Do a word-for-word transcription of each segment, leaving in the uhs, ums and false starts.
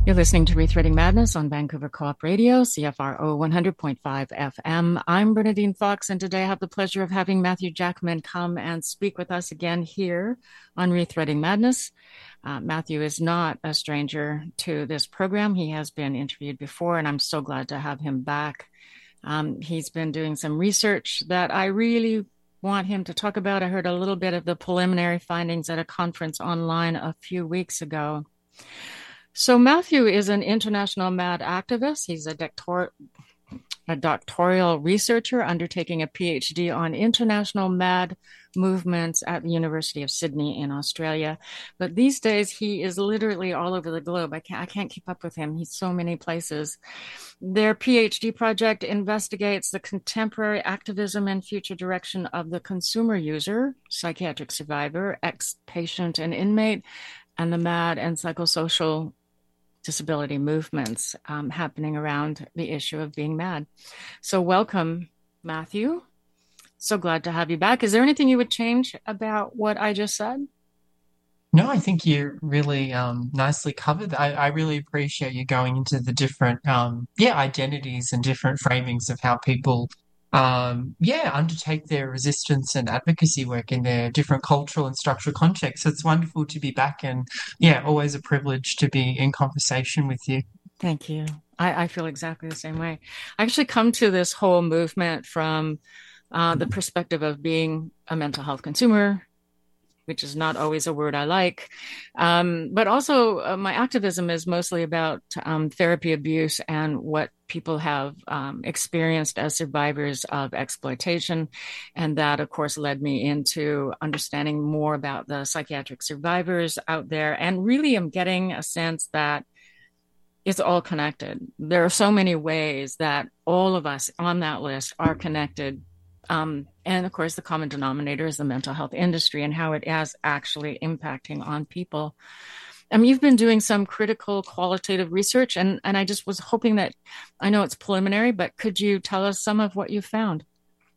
You're listening to Rethreading Madness on Vancouver Co-op Radio, C F R O one hundred point five F M. I'm Bernadine Fox, and today I have the pleasure of having Matthew Jackman come and speak with us again here on Rethreading Madness. Uh, Matthew is not a stranger to this program. He has been interviewed before, and I'm so glad to have him back. Um, he's been doing some research that I really want him to talk about. I heard a little bit of the preliminary findings at a conference online a few weeks ago. So Matthew is an international MAD activist. He's a, doctor- a doctoral researcher undertaking a PhD on international MAD movements at the University of Sydney in Australia. But these days, he is literally all over the globe. I can't, I can't keep up with him. He's so many places. Their PhD project investigates the contemporary activism and future direction of the consumer user, psychiatric survivor, ex-patient and inmate, and the MAD and psychosocial disability movements um, happening around the issue of being MAD. So welcome, Matthew. So glad to have you back. Is there anything you would change about what I just said? No, I think you really um, nicely covered. I, I really appreciate you going into the different, um, yeah, identities and different framings of how people, um, yeah, undertake their resistance and advocacy work in their different cultural and structural contexts. It's wonderful to be back, and yeah, always a privilege to be in conversation with you. Thank you. I, I feel exactly the same way. I actually come to this whole movement from uh, the perspective of being a mental health consumer, which is not always a word I like. Um, but also uh, my activism is mostly about um, therapy abuse and what people have um, experienced as survivors of exploitation. And that, of course, led me into understanding more about the psychiatric survivors out there. And really am getting a sense that it's all connected. There are so many ways that all of us on that list are connected. Um, and of course, the common denominator is the mental health industry and how it is actually impacting on people. I mean, you've been doing some critical qualitative research, and, and I just was hoping that, I know it's preliminary, but could you tell us some of what you found?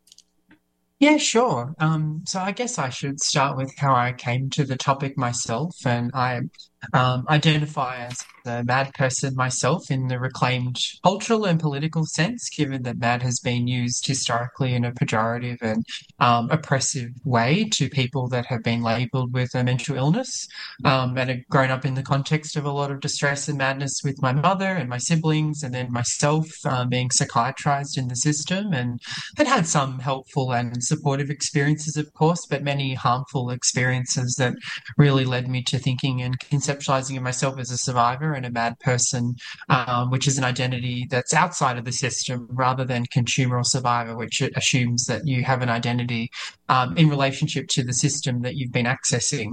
Yeah, sure. Um, so I guess I should start with how I came to the topic myself, and I um, identify as a mad person myself in the reclaimed cultural and political sense, given that mad has been used historically in a pejorative and um, oppressive way to people that have been labelled with a mental illness, um, and have grown up in the context of a lot of distress and madness with my mother and my siblings, and then myself um, being psychiatrised in the system, and had had some helpful and supportive experiences, of course, but many harmful experiences that really led me to thinking and conceptualizing of myself as a survivor and a mad person, um, which is an identity that's outside of the system rather than consumer or survivor, which assumes that you have an identity um, in relationship to the system that you've been accessing.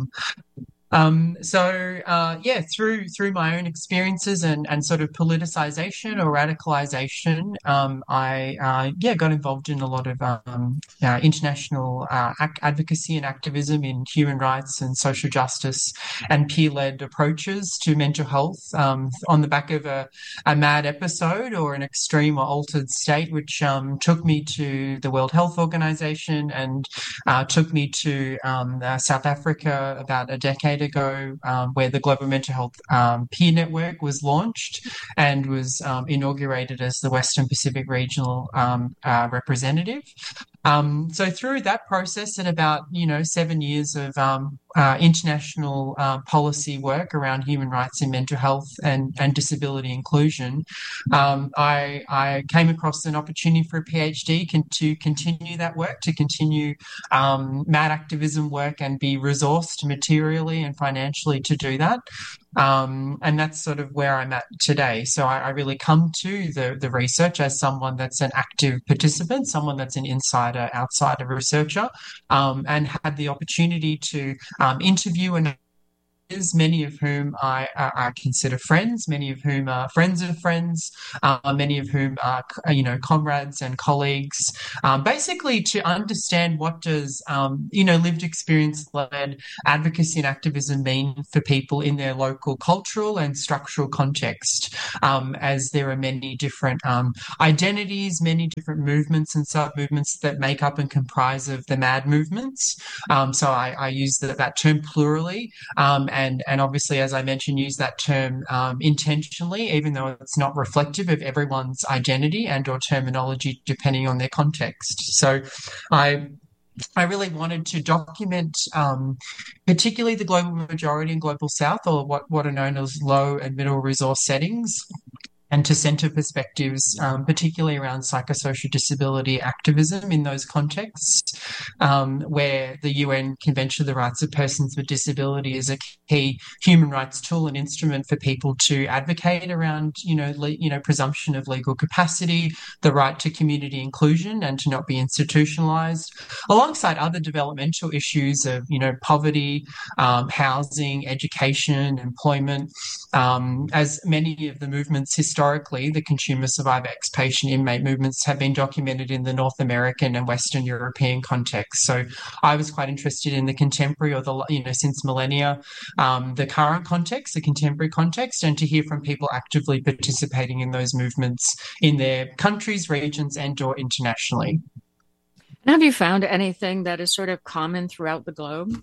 Um, so uh, yeah, through through my own experiences and, and sort of politicization or radicalization, um, I uh, yeah got involved in a lot of um, uh, international uh, ac- advocacy and activism in human rights and social justice and peer-led approaches to mental health um, on the back of a, a mad episode or an extreme or altered state, which um, took me to the World Health Organization and uh, took me to um, uh, South Africa about a decade ago, um, where the Global Mental Health um, Peer Network was launched and was um, inaugurated as the Western Pacific Regional um, uh, representative. Um, so through that process and about, you know, seven years of um, uh, international uh, policy work around human rights and mental health and, and disability inclusion, um, I, I came across an opportunity for a PhD can, to continue that work, to continue um, mad activism work and be resourced materially and financially to do that. Um, and that's sort of where I'm at today. So I, I really come to the, the research as someone that's an active participant, someone that's an insider, outsider researcher, um, and had the opportunity to um, interview and many of whom I, uh, I consider friends, many of whom are friends of friends, uh, many of whom are, you know, comrades and colleagues, um, basically to understand what does, um, you know, lived experience-led advocacy and activism mean for people in their local cultural and structural context, um, as there are many different um, identities, many different movements and sub-movements that make up and comprise of the MAD movements. Um, so I, I use the, that term plurally, um, and and obviously, as I mentioned, use that term um, intentionally, even though it's not reflective of everyone's identity and or terminology depending on their context. So I I really wanted to document um, particularly the global majority and global south, or what, what are known as low and middle resource settings, and to centre perspectives, um, particularly around psychosocial disability activism in those contexts, um, where the U N Convention of the Rights of Persons with Disability is a key human rights tool and instrument for people to advocate around, you know, le- you know, presumption of legal capacity, the right to community inclusion and to not be institutionalised, alongside other developmental issues of, you know, poverty, um, housing, education, employment, um, as many of the movements historically Historically, the consumer survivor ex-patient inmate movements have been documented in the North American and Western European context. So I was quite interested in the contemporary, or the, you know, since millennia, um, the current context, the contemporary context, and to hear from people actively participating in those movements in their countries, regions, and or internationally. Have you found anything that is sort of common throughout the globe?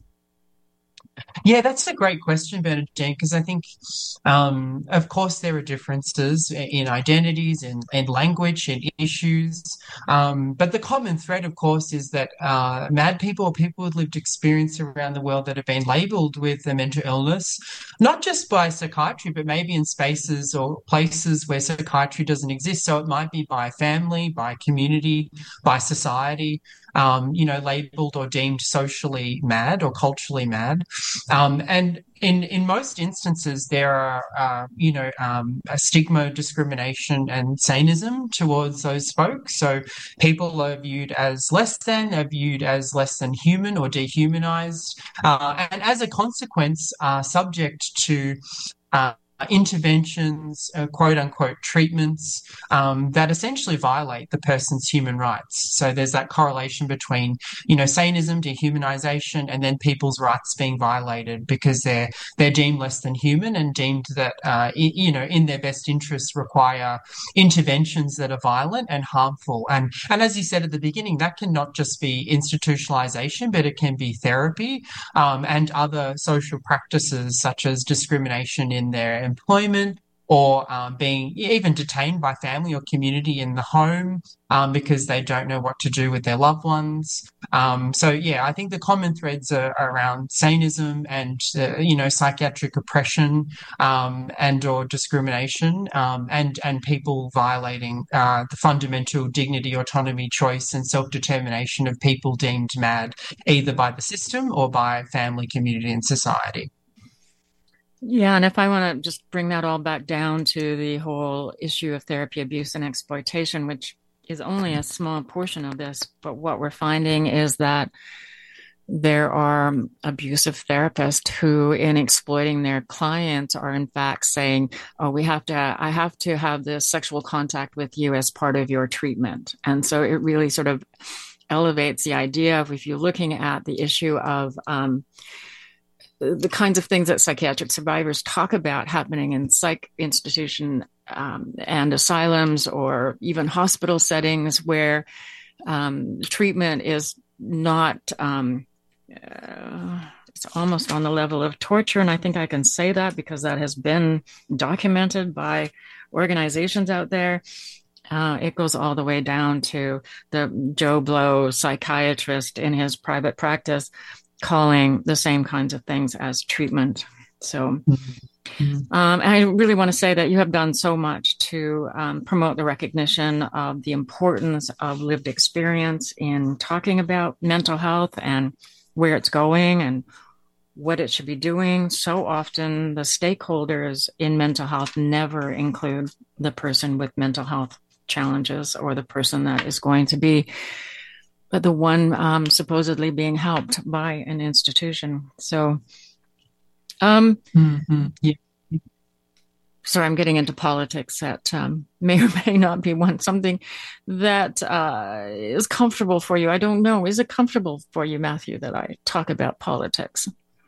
Yeah, that's a great question, Bernadine, because I think, um, of course, there are differences in identities, in, in language, in issues. Um, but the common thread, of course, is that uh, mad people, or people with lived experience around the world that have been labelled with a mental illness, not just by psychiatry, but maybe in spaces or places where psychiatry doesn't exist. So it might be by family, by community, by society, um, you know, labelled or deemed socially mad or culturally mad. Um, and in, in most instances, there are, uh, you know, um, a stigma, discrimination and saneism towards those folks. So people are viewed as less than, are viewed as less than human or dehumanized. Uh, and as a consequence, are subject to uh, interventions, uh, quote unquote, treatments um, that essentially violate the person's human rights. So there's that correlation between, you know, saneism, dehumanization, and then people's rights being violated because they're they're deemed less than human and deemed that, uh, you know, in their best interests require interventions that are violent and harmful. And and as you said at the beginning, that can not just be institutionalization, but it can be therapy um, and other social practices such as discrimination in their employment, or um, being even detained by family or community in the home um, because they don't know what to do with their loved ones. Um, so, yeah, I think the common threads are around saneism and, uh, you know, psychiatric oppression um, and or discrimination um, and, and people violating uh, the fundamental dignity, autonomy, choice and self-determination of people deemed mad, either by the system or by family, community and society. Yeah, and if I want to just bring that all back down to the whole issue of therapy abuse and exploitation, which is only a small portion of this, but what we're finding is that there are abusive therapists who, in exploiting their clients, are in fact saying, oh, we have to, I have to have this sexual contact with you as part of your treatment. And so it really sort of elevates the idea of, if you're looking at the issue of, um, the kinds of things that psychiatric survivors talk about happening in psych institution um, and asylums, or even hospital settings where um, treatment is not, um, uh, it's almost on the level of torture. And I think I can say that because that has been documented by organizations out there. Uh, it goes all the way down to the Joe Blow psychiatrist in his private practice calling the same kinds of things as treatment. So mm-hmm. um, I really want to say that you have done so much to um, promote the recognition of the importance of lived experience in talking about mental health and where it's going and what it should be doing. So often the stakeholders in mental health never include the person with mental health challenges or the person that is going to be but the one um, supposedly being helped by an institution. So, um, mm-hmm. yeah. sorry, I'm getting into politics that um, may or may not be one something that uh, is comfortable for you. I don't know. Is it comfortable for you, Matthew, that I talk about politics?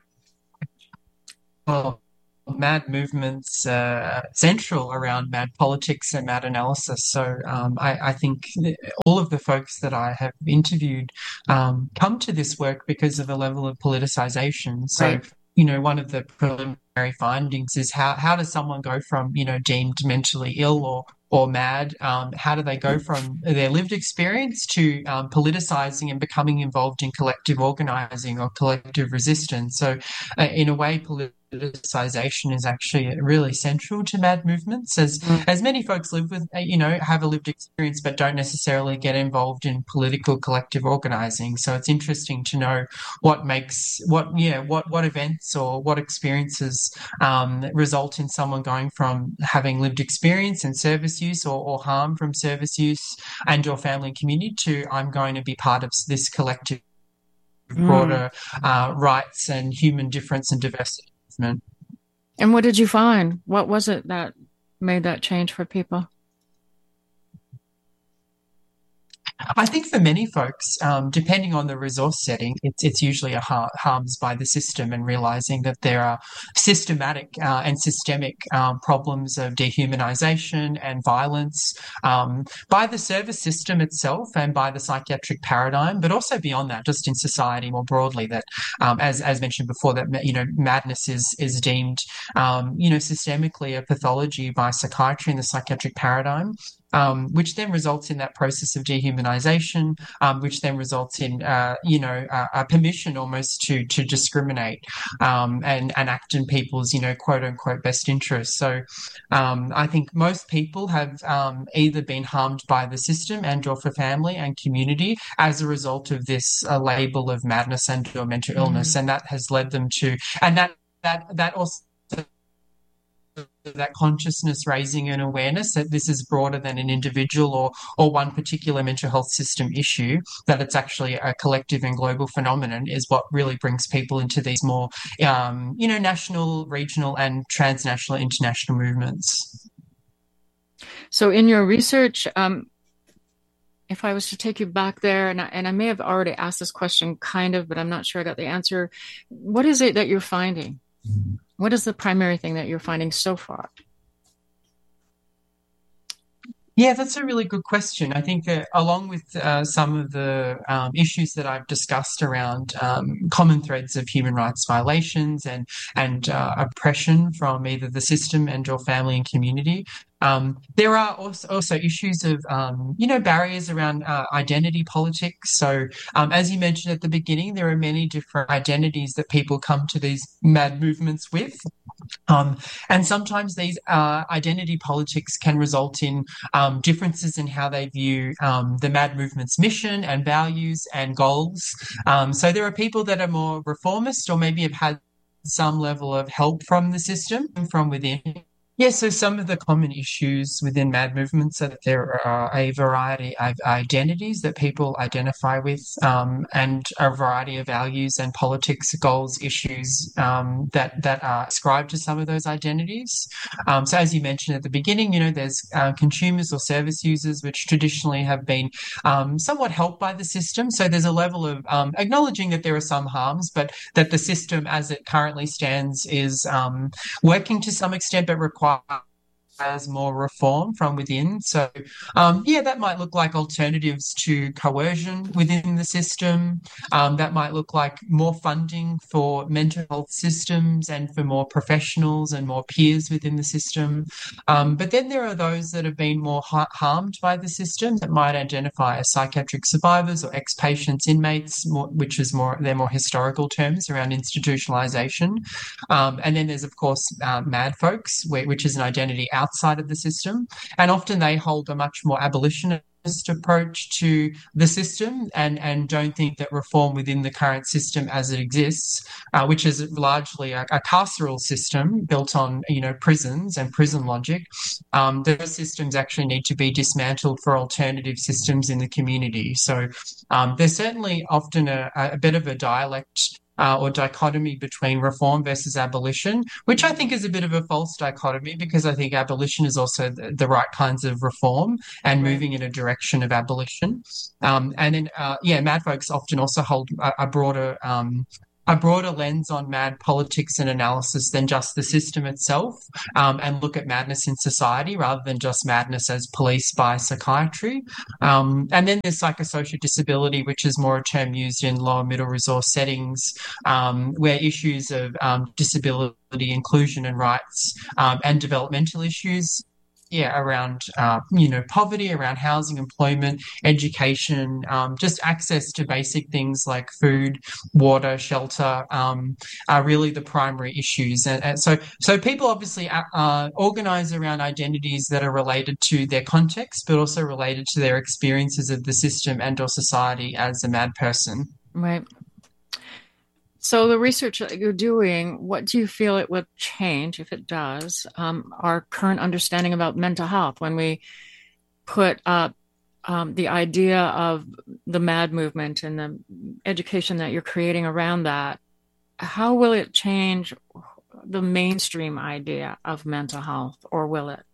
Well, mad movements uh, central around mad politics and mad analysis. So um, I, I think all of the folks that I have interviewed um, come to this work because of the level of politicization. So right. you know, one of the preliminary findings is how how does someone go from, you know, deemed mentally ill or or mad? Um, how do they go from their lived experience to um, politicizing and becoming involved in collective organizing or collective resistance? So, uh, in a way, politicization is actually really central to mad movements, as Mm. as many folks live with, uh, you know, have a lived experience but don't necessarily get involved in political collective organizing. So it's interesting to know what makes what yeah what what events or what experiences um, result in someone going from having lived experience and service use or, or harm from service use and your family and community to I'm going to be part of this collective Mm. broader uh, rights and human difference and diversity movement. And what did you find? What was it that made that change for people? I think for many folks, um, depending on the resource setting, it's, it's usually a har- harms by the system and realizing that there are systematic uh, and systemic um, problems of dehumanization and violence um, by the service system itself and by the psychiatric paradigm, but also beyond that, just in society more broadly. That, um, as as mentioned before, that you know madness is is deemed um, you know systemically a pathology by psychiatry and the psychiatric paradigm. Um, which then results in that process of dehumanization, um, which then results in, uh, you know, a, a permission almost to to discriminate um, and, and act in people's, you know, quote unquote best interests. So um, I think most people have um, either been harmed by the system and or for family and community as a result of this uh, label of madness and or mental illness. Mm. And that has led them to, and that, that, that also that consciousness raising and awareness that this is broader than an individual or or one particular mental health system issue, that it's actually a collective and global phenomenon is what really brings people into these more um, you know national, regional and transnational international movements. So in your research, um, if I was to take you back there, and I, and I may have already asked this question kind of, but I'm not sure I got the answer. What is it that you're finding? What is the primary thing that you're finding so far? Yeah, that's a really good question. I think that along with uh, some of the um, issues that I've discussed around um, common threads of human rights violations and and uh, oppression from either the system and or family and community, um, there are also, also issues of um, you know barriers around uh, identity politics. So um, as you mentioned at the beginning, there are many different identities that people come to these mad movements with. Um, and sometimes these uh, identity politics can result in um, differences in how they view um, the MAD movement's mission and values and goals. Um, so there are people that are more reformist or maybe have had some level of help from the system from within. Yeah, so some of the common issues within MAD movements are that there are a variety of identities that people identify with, um, and a variety of values and politics, goals, issues um, that that are ascribed to some of those identities. Um, so, as you mentioned at the beginning, you know, there's uh, consumers or service users, which traditionally have been um, somewhat helped by the system. So, there's a level of um, acknowledging that there are some harms, but that the system, as it currently stands, is um, working to some extent, but requires as more reform from within. So, um, yeah, that might look like alternatives to coercion within the system. Um, that might look like more funding for mental health systems and for more professionals and more peers within the system. Um, but then there are those that have been more ha- harmed by the system that might identify as psychiatric survivors or ex-patients, inmates, more, which is more, they're more historical terms around institutionalization. Um, and then there's, of course, uh, mad folks, where, which is an identity outside of the system. And often they hold a much more abolitionist approach to the system and, and don't think that reform within the current system as it exists, uh, which is largely a, a carceral system built on, you know, prisons and prison logic, um, those systems actually need to be dismantled for alternative systems in the community. So um, there's certainly often a, a bit of a dialect Uh, or dichotomy between reform versus abolition, which I think is a bit of a false dichotomy because I think abolition is also the, the right kinds of reform and Right. moving in a direction of abolition. Um, and then, uh, yeah, mad folks often also hold a, a broader um, a broader lens on mad politics and analysis than just the system itself, um, and look at madness in society rather than just madness as policed by psychiatry. Um, and then there's psychosocial disability, which is more a term used in lower middle resource settings, um, where issues of um, disability, inclusion and rights, um, and developmental issues, yeah, around, uh, you know, poverty, around housing, employment, education, um, just access to basic things like food, water, shelter, um, are really the primary issues. And, and so, so people obviously uh, uh, organise around identities that are related to their context, but also related to their experiences of the system and or society as a mad person. Right. So the research that you're doing, what do you feel it would change, if it does, um, our current understanding about mental health when we put up um, the idea of the MAD movement and the education that you're creating around that? How will it change the mainstream idea of mental health, or will it?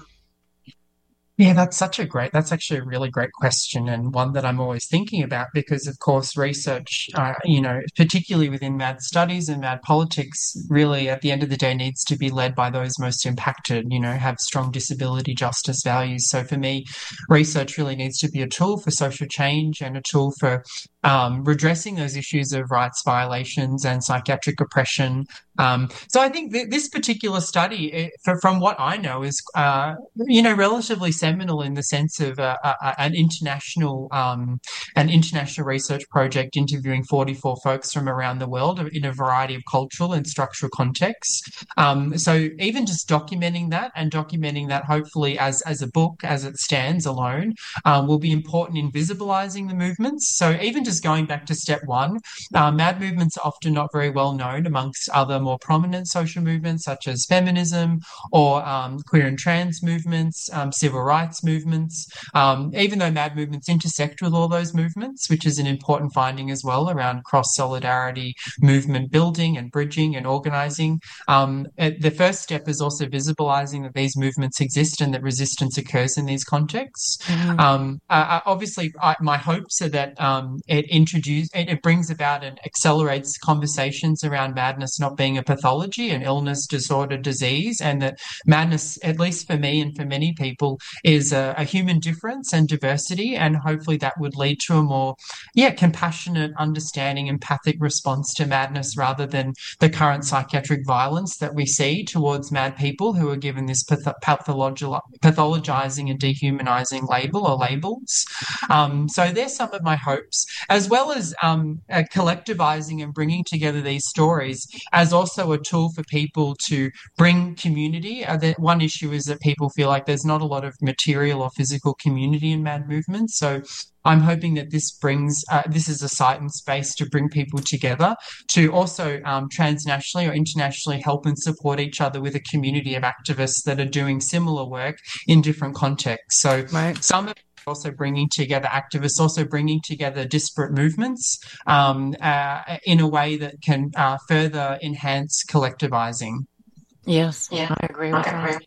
Yeah, that's such a great, that's actually a really great question, and one that I'm always thinking about because, of course, research, uh, you know, particularly within mad studies and mad politics, really at the end of the day needs to be led by those most impacted, you know, have strong disability justice values. So for me, research really needs to be a tool for social change and a tool for um, redressing those issues of rights violations and psychiatric oppression. Um, so I think th- this particular study, it, for, from what I know, is, uh, you know, relatively seminal in the sense of uh, uh, an international, um, an international research project interviewing forty-four folks from around the world in a variety of cultural and structural contexts. Um, so even just documenting that and documenting that hopefully as, as a book, as it stands alone, um, will be important in visibilizing the movements. So even just going back to step one, uh, mad movements are often not very well known amongst other more prominent social movements such as feminism or um, queer and trans movements, um, civil rights movements, um, even though mad movements intersect with all those movements, which is an important finding as well around cross-solidarity, movement building and bridging and organising. Um, the first step is also visibilising that these movements exist and that resistance occurs in these contexts. Mm-hmm. Um, uh, obviously, I, my hopes are that um, it introduces, it, it brings about and accelerates conversations around madness not being a pathology, an illness, disorder, disease, and that madness, at least for me and for many people, is a, a human difference and diversity, and hopefully that would lead to a more, yeah, compassionate, understanding, empathic response to madness rather than the current psychiatric violence that we see towards mad people who are given this path- pathologi- pathologizing and dehumanizing label or labels. Um, so there's some of my hopes, as well as um, uh, collectivizing and bringing together these stories as also a tool for people to bring community. Uh, the, one issue is that people feel like there's not a lot of material or physical community in mad movements. So I'm hoping that this brings, uh, this is a site and space to bring people together to also um, transnationally or internationally help and support each other with a community of activists that are doing similar work in different contexts. So right. Some of also bringing together activists, also bringing together disparate movements um, uh, in a way that can uh, further enhance collectivizing. Yes, yeah. I agree with that.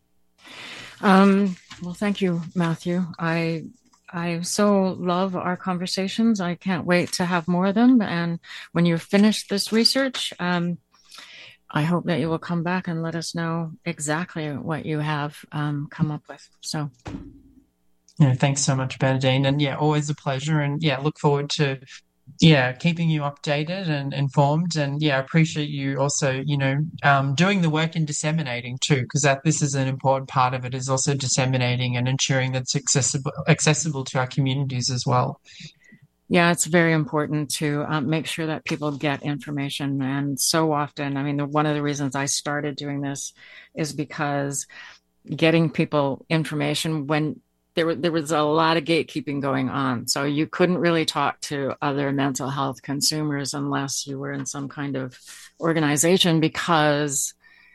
Um, well, thank you, Matthew. I I so love our conversations. I can't wait to have more of them. And when you're finished this research, um, I hope that you will come back and let us know exactly what you have um, come up with. So. Yeah, thanks so much, Bernadine. And yeah, always a pleasure. And yeah, look forward to, yeah, keeping you updated and informed. And yeah, I appreciate you also, you know, um, doing the work in disseminating too, because that this is an important part of it, is also disseminating and ensuring that it's accessible, accessible to our communities as well. Yeah, it's very important to um, make sure that people get information. And so often, I mean, the, one of the reasons I started doing this is because getting people information when There, there was a lot of gatekeeping going on. So you couldn't really talk to other mental health consumers unless you were in some kind of organization, because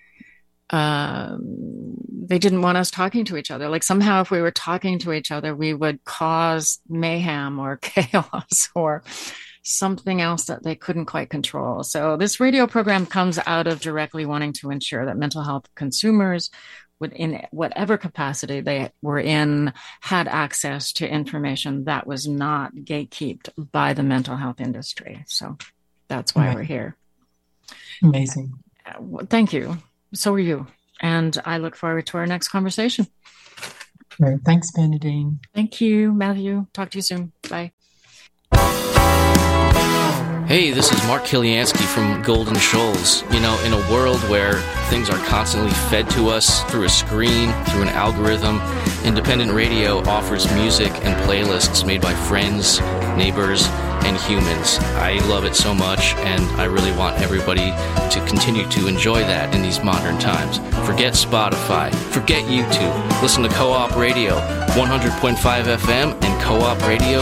um, they didn't want us talking to each other. Like somehow if we were talking to each other, we would cause mayhem or chaos or something else that they couldn't quite control. So this radio program comes out of directly wanting to ensure that mental health consumers, in whatever capacity they were in, had access to information that was not gatekept by the mental health industry. So that's why right. we're here. Amazing. Thank you. So are you. And I look forward to our next conversation. Great. Thanks, Bernadine. Thank you, Matthew. Talk to you soon. Bye. Hey, this is Mark Kiliansky from Golden Shoals. You know, in a world where things are constantly fed to us through a screen, through an algorithm, independent radio offers music and playlists made by friends, neighbors, and humans. I love it so much, and I really want everybody to continue to enjoy that in these modern times. Forget Spotify. Forget YouTube. Listen to Co-op Radio, one hundred point five F M and co op radio